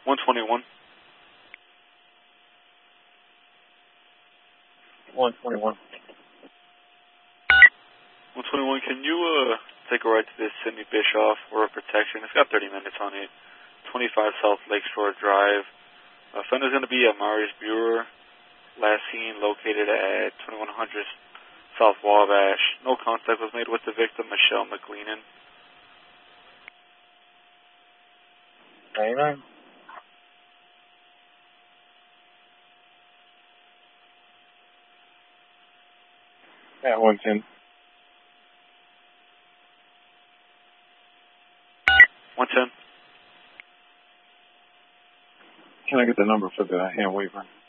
121. 121. 121, can you take a ride to this Sidney Bischoff Road Protection? It's got 30 minutes on it. 25 South Lakeshore Drive. Offender's going to be Marius Buer. Last seen located at 2100 South Wabash. No contact was made with the victim, Michelle McLeenan. 99. At 110. 110. Can I get the number for the hand waiver?